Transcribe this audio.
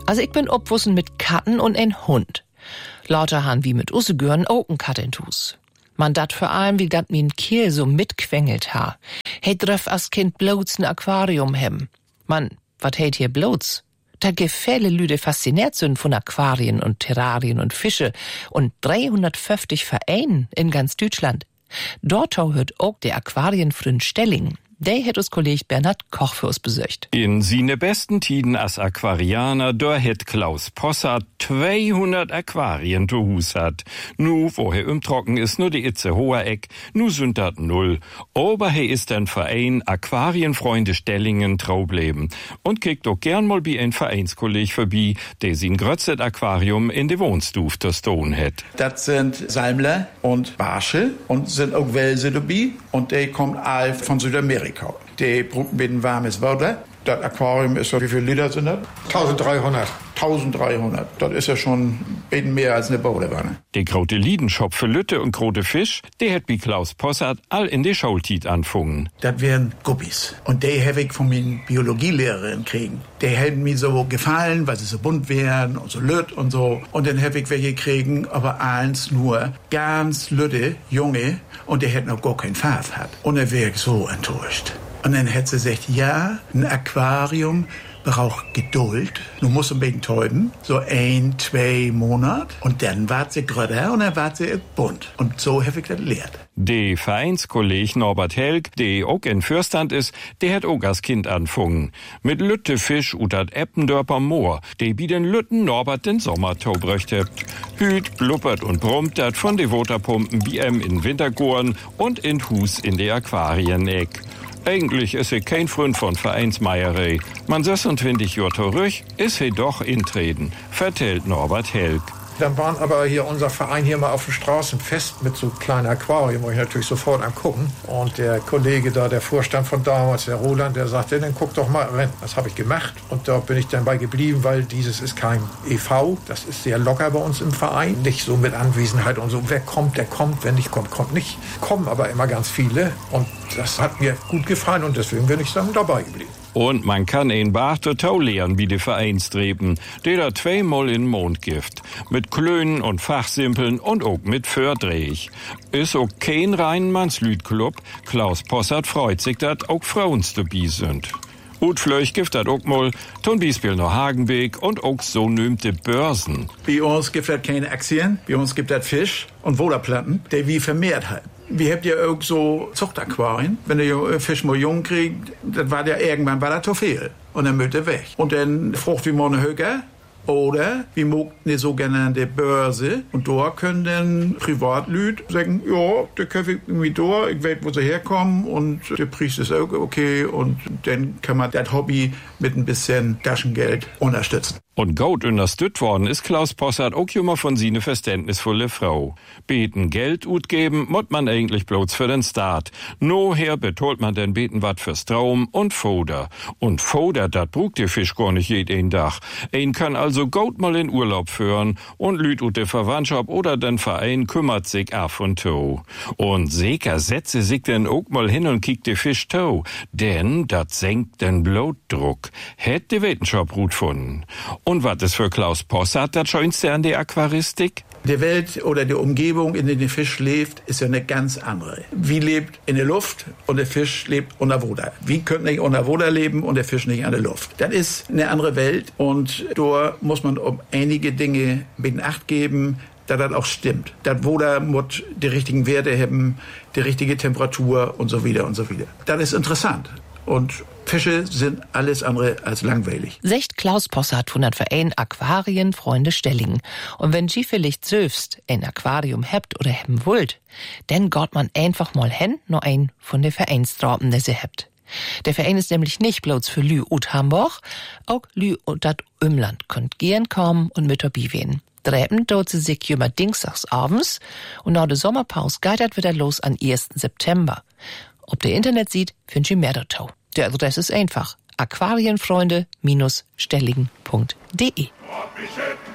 Also ich bin opwussen mit Katten und ein Hund. Lauter han wie mit usse gehören auch ein Kat in Hus. Man dat vor allem, wie dat min Kiel so mitquengelt ha. Heit dröf as Kind bloß ein Aquarium hem. Mann, wat heit hier bloß? Da gefälle Lüde fasziniert sind von Aquarien und Terrarien und Fische und 350 Vereinen in ganz Deutschland. Dort hört auch der Aquarienfreund Stelling. Der hat uns Kollege Bernhard Koch für uns besöcht. In sine besten Tiden als Aquarianer, da het Klaus Possart 200 Aquarien zu Hus hat. Nu, wo he Trocken ist, nur die Itze hoher Eck, nu sind dat 0. Aber he ist ein Verein Aquarienfreunde Stellingen Traubleben und kriegt auch gern mal wie ein Vereinskolleg vorbei, der sin grötzet Aquarium in de Wohnstuf der Stone het. Das sind Salmler und Barsche und sind auch Welse dabei und der kommt all von Südamerika. Die brauchen ein warmes Wasser. Das Aquarium ist so, wie viele Liter sind das? 1300. 1300. Das ist ja schon ein mehr als eine Badewanne. Die grote Liedenschop für Lütte und grote Fisch, die hat wie Klaus Possart all in die Schultit anfungen. Das wären Guppies. Und die habe ich von meiner Biologielehrerin kriegen. Die hätten mir so gefallen, weil sie so bunt wären und so lütt und so. Und dann habe ich welche kriegen, aber eins nur ganz lütte, junge, und die hätten auch gar keinen Farbe gehabt. Und dann wäre ich so enttäuscht. Und dann hätte sie gesagt, ja, ein Aquarium braucht Geduld. Du musst ein bisschen täuben, so 1, 2 Monate. Und dann wart sie gröder und dann wart sie bunt. Und so habe ich das gelernt. Der Vereinskolleg Norbert Helg, der auch in Fürstand ist, der hat auch als Kind anfungen. Mit Lüttefisch ut dat Eppendörper Moor, der bi den Lütten Norbert den Sommertau bröchte. Hüt, blubbert und brummt dat von de Waterpumpen wie in Wintergoren und in Hus in de Aquarieneck. Eigentlich ist er kein Freund von Vereinsmeierei. Man 26 Jahre zurück ist er doch intreten, vertellt Norbert Helg. Dann waren aber hier unser Verein hier mal auf dem Straßenfest mit so kleinen Aquarien, wo ich natürlich sofort angucken. Und der Kollege da, der Vorstand von damals, der Roland, der sagte, dann guck doch mal rein. Das habe ich gemacht und da bin ich dann bei geblieben, weil dieses ist kein e.V., das ist sehr locker bei uns im Verein. Nicht so mit Anwesenheit und so, wer kommt, der kommt, wer nicht kommt, kommt nicht. Kommen aber immer ganz viele und das hat mir gut gefallen und deswegen bin ich dann dabei geblieben. Und man kann ihn Bach total lernen wie die Vereinstreben, der da 2-mal in den Mond gift. Mit Klönen und Fachsimpeln und auch mit Fördrech. Ist auch kein rein Mannslüdklub. Klaus Possart freut sich, dass auch Frauens dabei sind. Ut Flöch gibt dat auch mal, Ton Biesbiel noch Hagenbeek und auch so nümmte Börsen. Bei uns gibt es keine Aktien, bei uns gibt es Fisch und Wohlerplatten, die wie vermehrt hat. Wir habt ja auch so Zuchtaquarien. Wenn der Fisch mal jung kriegt, das war der irgendwann war das zu viel. Und dann müsste er weg. Und dann frucht wie man höher. Oder wir mögen eine sogenannte Börse. Und da können dann Privatlüd sagen, ja, der kaufe ich irgendwie da, ich weiß, wo sie herkommen und der Preis ist auch okay. Und dann kann man das Hobby mit ein bisschen Taschengeld unterstützen. Und gut unterstützt worden ist Klaus Possart auch immer von sine verständnisvolle Frau. Beten Geld utgeben, mott man eigentlich bloß für den Start. Noher betolt man denn beten wat für Strom und Foder. Und Foder, dat brugt der Fisch gar nicht jeden Tag. Ein kann also gut mal in Urlaub führen und lüt ut der Verwandtschaft oder den Verein kümmert sich af und to. Und sicher setze sich denn auch mal hin und kiekt der Fisch to. Denn dat senkt den Blutdruck. Hätt die Wissenschaft gut gefunden. Und was ist für Klaus Possart das Schönste an der Aquaristik? Die Welt oder die Umgebung, in der der Fisch lebt, ist ja eine ganz andere. Wie lebt in der Luft und der Fisch lebt unter Wasser. Wie könnte nicht unter Wasser leben und der Fisch nicht an der Luft? Das ist eine andere Welt und da muss man um einige Dinge mit Acht geben, dass das auch stimmt. Das Wasser muss die richtigen Werte haben, die richtige Temperatur und so wieder und so wieder. Das ist interessant. Und Fische sind alles andere als langweilig. Secht Klaus Possart von der Verein Aquarienfreunde Stellingen. Und wenn Sie vielleicht selbst ein Aquarium habt oder haben wollt, dann geht man einfach mal hin, nur ein von den Vereinstrauten, der sie habt. Der Verein ist nämlich nicht bloß für Lü ut Hamburg, auch Lü und dat Umland könnt gern kommen und mit dabei werden. Dräben dort sie sich immer dienstags abends und nach der Sommerpause geht das wieder los am 1. September. Ob der Internet sieht, findet ihr mehr dazu. Die Adresse ist einfach: aquarienfreunde-stellingen.de.